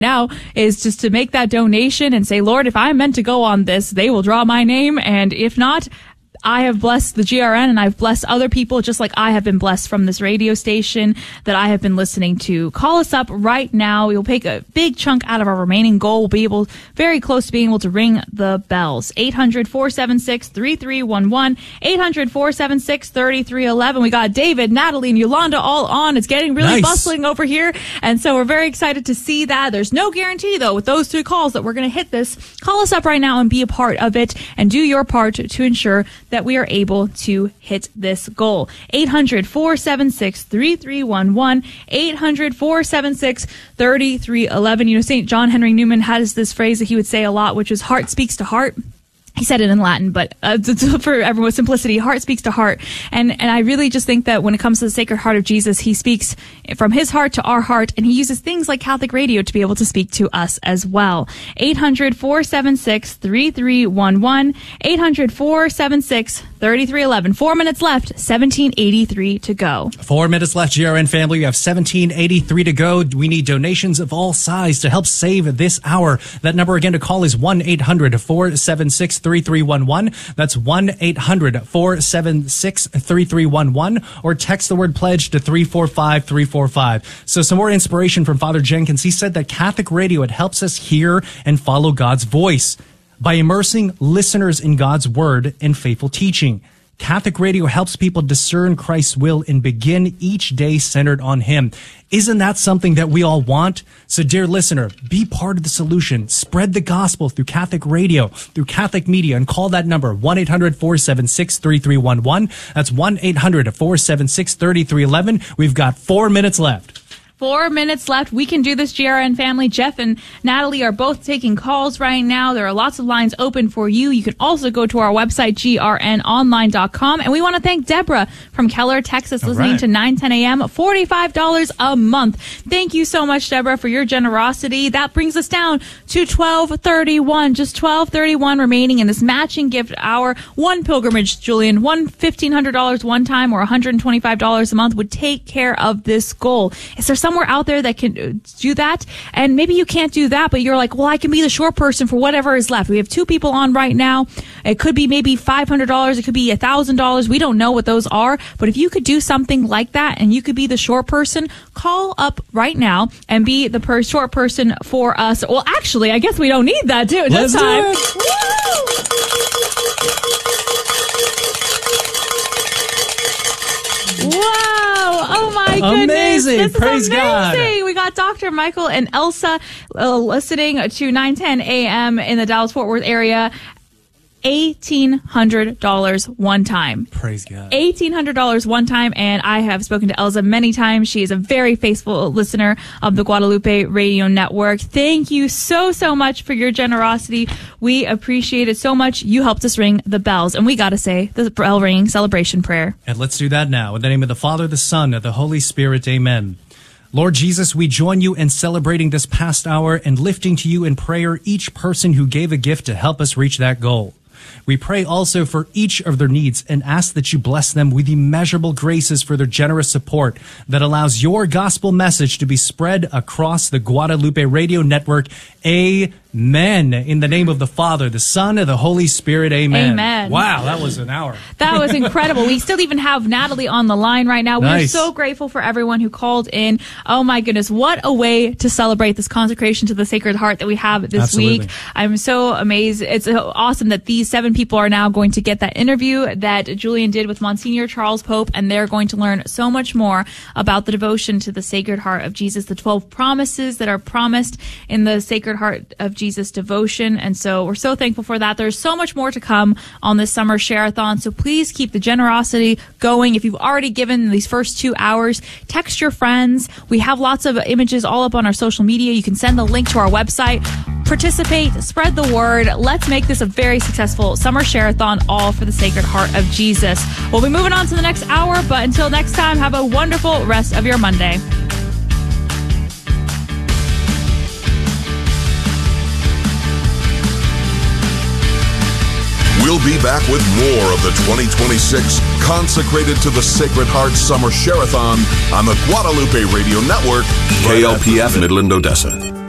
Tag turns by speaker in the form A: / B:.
A: now is just to make that donation and say, Lord, if I'm meant to go on this, they will draw my name. And if not, I have blessed the GRN and I've blessed other people just like I have been blessed from this radio station that I have been listening to. Call us up right now. We will take a big chunk out of our remaining goal. We'll be very close to being able to ring the bells. 800-476-3311. 800-476-3311. We got David, Natalie, and Yolanda all on. It's getting really bustling over here. And so we're very excited to see that. There's no guarantee, though, with those 3 calls that we're going to hit this. Call us up right now and be a part of it and do your part to ensure that we are able to hit this goal. 800-476-3311. 800-476-3311. You know, St. John Henry Newman has this phrase that he would say a lot, which is heart speaks to heart. He said it in Latin, but for everyone's simplicity, heart speaks to heart. And I really just think that when it comes to the Sacred Heart of Jesus, he speaks from his heart to our heart, and he uses things like Catholic radio to be able to speak to us as well. 800-476-3311. 800-476-3311. 4 minutes left, 1783 to go.
B: 4 minutes left, GRN family. We have 1783 to go. We need donations of all size to help save this hour. That number again to call is 1-800-476-3311. That's 1-800-476-3311, or text the word pledge to 345-345. So some more inspiration from Father Jenkins. He said that Catholic radio, it helps us hear and follow God's voice by immersing listeners in God's word and faithful teaching. Catholic radio helps people discern Christ's will and begin each day centered on Him. Isn't that something that we all want? So, dear listener, be part of the solution. Spread the gospel through Catholic radio, through Catholic media, and call that number, 1-800-476-3311. That's 1-800-476-3311. We've got 4 minutes left.
A: 4 minutes left. We can do this, GRN family. Jeff and Natalie are both taking calls right now. There are lots of lines open for you. You can also go to our website, grnonline.com. And we want to thank Deborah from Keller, Texas, listening to 910 a.m. $45 a month. Thank you so much, Deborah, for your generosity. That brings us down to $12.31. Just $12.31 remaining in this matching gift hour. One pilgrimage, Julian, one $1,500 one time or $125 a month would take care of this goal. Is there somewhere out there that can do that? And maybe you can't do that, but you're like, well, I can be the short person for whatever is left. We have 2 people on right now. It could be maybe $500. It could be $1,000. We don't know what those are. But if you could do something like that and you could be the short person, call up right now and be the short person for us. Well, actually, I guess we don't need that, do this time. Wow! Oh my goodness!
B: Amazing!
A: This
B: Praise
A: is
B: God!
A: We got Dr. Michael and Elsa listening to 910 a.m. in the Dallas-Fort Worth area. $1,800 one time.
B: Praise God.
A: $1,800 one time, and I have spoken to Elsa many times. She is a very faithful listener of the Guadalupe Radio Network. Thank you so much for your generosity. We appreciate it so much. You helped us ring the bells, and we got to say the bell ringing celebration prayer.
B: And let's do that now. In the name of the Father, the Son, and the Holy Spirit, amen. Lord Jesus, we join you in celebrating this past hour and lifting to you in prayer each person who gave a gift to help us reach that goal. We pray also for each of their needs and ask that you bless them with immeasurable graces for their generous support that allows your gospel message to be spread across the Guadalupe Radio Network. Amen. In the name of the Father, the Son, and the Holy Spirit. Amen.
A: Amen.
B: Wow, that was an hour.
A: That was incredible. We still even have Natalie on the line right now. We're so grateful for everyone who called in. Oh my goodness, what a way to celebrate this consecration to the Sacred Heart that we have this week. I'm so amazed. It's awesome that these 7 people are now going to get that interview that Julian did with Monsignor Charles Pope, and they're going to learn so much more about the devotion to the Sacred Heart of Jesus, the 12 promises that are promised in the Sacred Heart of Jesus devotion. And so we're so thankful for that. There's so much more to come on this summer share-a-thon. So please keep the generosity going. If you've already given these first 2 hours, text your friends. We have lots of images all up on our social media. You can send the link to our website. Participate, spread the word. Let's make this a very successful summer share-a-thon, all for the Sacred Heart of Jesus. We'll be moving on to the next hour, but until next time, have a wonderful rest of your Monday.
C: We'll be back with more of the 2026 Consecrated to the Sacred Heart Summer Share-a-thon on the Guadalupe Radio Network, KLPF Midland, Odessa.